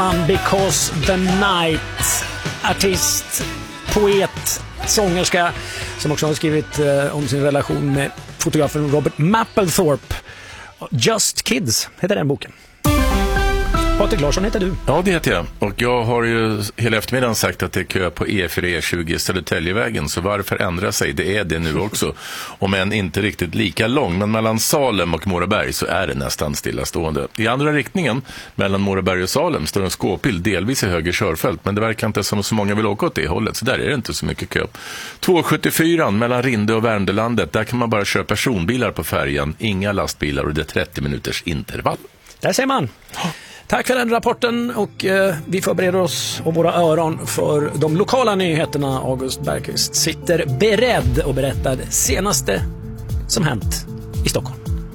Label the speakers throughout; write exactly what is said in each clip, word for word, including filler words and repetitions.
Speaker 1: Because the Night, artist, poet, sångerska som också har skrivit eh, om sin relation med fotografen Robert Mapplethorpe. Just Kids heter den boken. Patrik Larsson heter du.
Speaker 2: Ja, det heter jag. Och jag har ju hela eftermiddagen sagt att det är kö på E fyra E tjugo Södertäljevägen. Så varför ändra sig? Det är det nu också. Om än inte riktigt lika lång. Men mellan Salem och Moraberg så är det nästan stillastående. I andra riktningen, mellan Moraberg och Salem, står en skåpbil delvis i höger körfält. Men det verkar inte som så många vill åka åt det hållet. Så där är det inte så mycket kö. två sjuttiofyra mellan Rinde och Värmdölandet. Där kan man bara köra personbilar på färjan. Inga lastbilar och det är trettio minuters intervall.
Speaker 1: Där ser man. Tack för den rapporten och eh, vi förbereder oss och våra öron för de lokala nyheterna. August Bergqvist sitter beredd och berättar det senaste som hänt i Stockholm.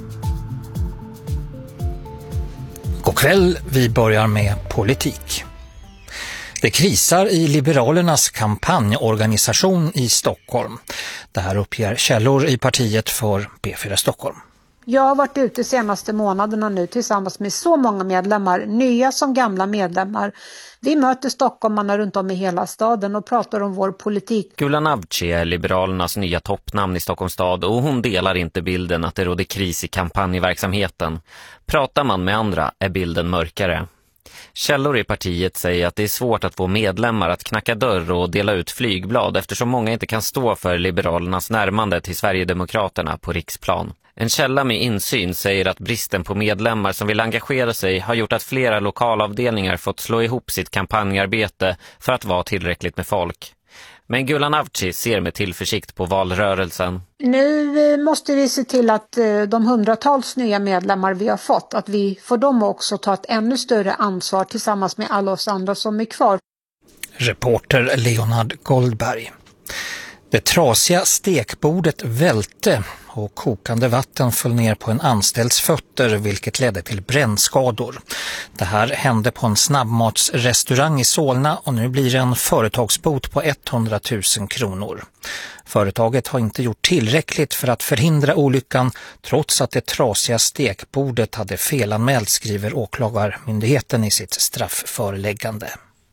Speaker 3: God kväll, vi börjar med politik. Det krisar i Liberalernas kampanjorganisation i Stockholm. Det här uppger källor i partiet för B fyra Stockholm.
Speaker 4: Jag har varit ute senaste månaderna nu tillsammans med så många medlemmar, nya som gamla medlemmar. Vi möter stockholmarna runt om i hela staden och pratar om vår politik.
Speaker 5: Gulan Avci är Liberalernas nya toppnamn i Stockholms stad och hon delar inte bilden att det råder kris i kampanjverksamheten. Pratar man med andra är bilden mörkare. Källor i partiet säger att det är svårt att få medlemmar att knacka dörr och dela ut flygblad eftersom många inte kan stå för Liberalernas närmande till Sverigedemokraterna på riksplan. En källa med insyn säger att bristen på medlemmar som vill engagera sig har gjort att flera lokalavdelningar fått slå ihop sitt kampanjarbete för att vara tillräckligt med folk. Men Gulan Avci ser med tillförsikt på valrörelsen.
Speaker 4: Nu måste vi se till att de hundratals nya medlemmar vi har fått, att vi får dem också ta ett ännu större ansvar tillsammans med alla oss andra som är kvar.
Speaker 3: Reporter Leonard Goldberg. Det trasiga stekbordet välte och kokande vatten föll ner på en anställds fötter vilket ledde till brännskador. Det här hände på en snabbmatsrestaurang i Solna och nu blir det en företagsbot på hundratusen kronor. Företaget har inte gjort tillräckligt för att förhindra olyckan trots att det trasiga stekbordet hade felanmält, skriver åklagarmyndigheten i sitt straffföreläggande.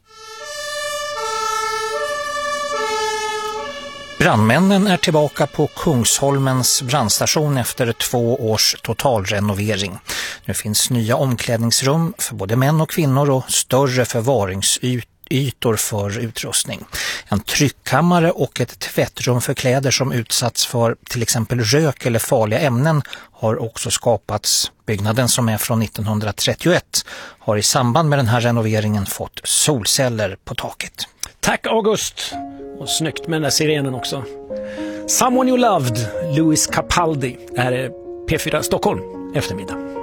Speaker 3: Brandmännen är tillbaka på Kungsholmens brandstation efter två års totalrenovering. Nu finns nya omklädningsrum för både män och kvinnor och större förvaringsytor för utrustning. En tryckkammare och ett tvättrum för kläder som utsatts för till exempel rök eller farliga ämnen har också skapats. Byggnaden, som är från nittonhundratrettioett, har i samband med den här renoveringen fått solceller på taket.
Speaker 1: Tack August! Och snyggt med den där sirenen också. Someone You Loved, Louis Capaldi. Det här är P fyra Stockholm eftermiddag.